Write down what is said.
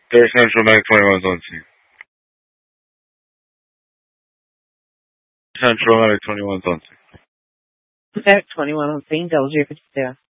Third Central, Mac 21 Zone C. Central, Mac 21 Zone C. Mac 21 on scene, double 057.